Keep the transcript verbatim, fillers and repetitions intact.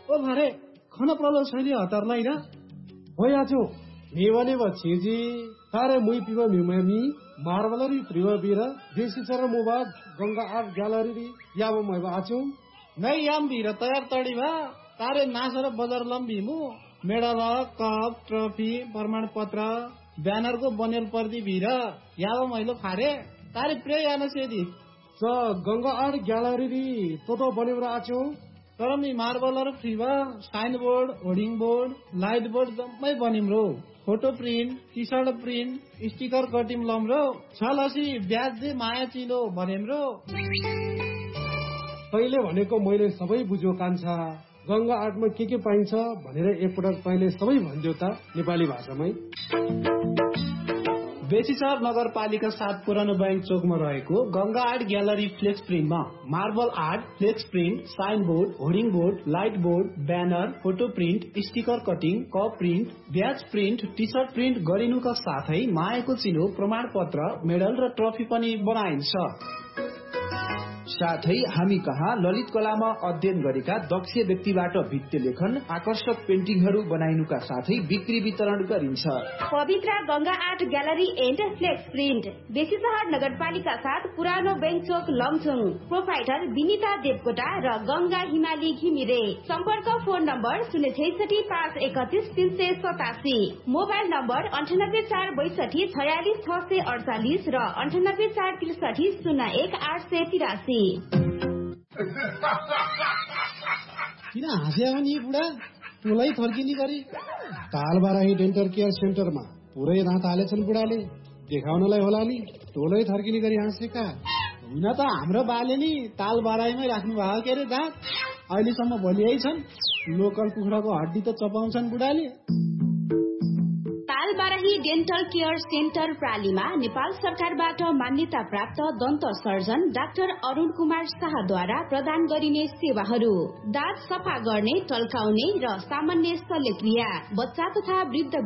ओ भारे खाना प्रलो शैली हतारलाई र होयाचो मेवने बचेजी तारे मुई पिबो मिममी मार्बलरी प्रिव बिर देशी चर मुबाग गंगा आर्ट ग्यालरी याबो मै आचो नै याम बिर तयार तडी भा तारे नासर बजार लम्बी मु मेडल कप ट्रफी प्रमाण पत्र ब्यानर को बनेल पर्दी बिर याबो मैलो खारे तारे प्रे याना सेदी स गंगा आर्ट ग्यालरी तो तो बनेर आचो तर me मार्बलर फ्रीवा sign board hoarding board light board जम्मै बनिम रो photo print T short print sticker कटिम lump रो छलसी ब्याज दे माया चिलो भनेम रो तैले भनेको मैले सबै बुझ्यो कान्छा गंगा आर्टमा के के पाइन्छ भनेर एकपटक तैले सबै भन्दियो त नेपाली भाषामै बेसीसर नगरपालिका सात पुरानो बैंक चोकमा रहेको Ganga art gallery flex प्रिन्टमा marble art flex print sign board hoarding board light board banner photo print sticker cutting cup print ब्याज प्रिन्ट टी सर्ट प्रिन्ट गरिनुका साथै मायाको चिनो प्रमाण पत्र मेडल र ट्रफी पनि बनाइन्छ। साथै हामी कहाँ ललित कलामा अध्ययन गरेका दक्ष व्यक्तिबाट भित्ते लेखन आकर्षक पेन्टिङहरू बनाइनुका साथै बिक्री वितरण गरिन्छ। पवित्र Ganga art gallery and flex print Besisahar नगरपालिका साथ पुरानो बैंक चोक लमचुङ प्रोपाइटर विनिता देवकोटा र गंगा हिमाली घिमिरे सम्पर्क फोन नम्बर शून्य छैसठी पाँच एकतिस तीन सय सतासी मोबाइल नम्बर अन्ठानब्बे चार बैसठी छयालिस छ सय अडचालिस र अन्ठानब्बे चार त्रिसठी शून्य एक आठ सय तिरासी। किन हाँस्या नि बुढा पुलै थर्किनी गरी तालबाराही डेन्टल केयर सेन्टरमा पुरै दाँत हालेछन् बुढाले देखाउनलाई होला नि टोलै थर्किनी गरी हाँसेका हुन त हाम्रो बाले नि ताल बाराईमै राख्नु भएको के अरे दाँत अहिलेसम्म भोलियै छन् लोकल कुखुराको हड्डी त चपाउँछन् बुढाले। तालबाराही डेन्टल केयर सेन्टर प्रालीमा नेपाल सरकारबाट मान्यता प्राप्त दन्त सर्जन डाक्टर अरुण कुमार शाहद्वारा प्रदान गरिने सेवाहरू दाँत सफा गर्ने टल्काउने र सामान्य शल्यक्रिया बच्चा तथा वृद्ध